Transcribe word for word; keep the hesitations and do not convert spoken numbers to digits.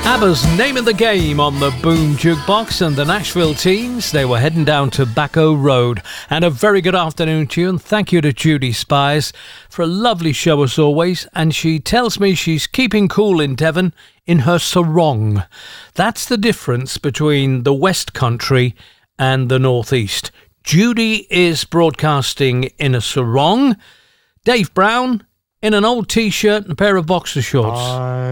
ABBA's Name of the Game on the Boom Jukebox, and the Nashville Teens, they were heading down Tobacco Road. And a very good afternoon to you, and thank you to Judy Spies for a lovely show as always. And she tells me she's keeping cool in Devon in her sarong. That's the difference between the West Country and the Northeast. Judy is broadcasting in a sarong. Dave Brown in an old T-shirt and a pair of boxer shorts.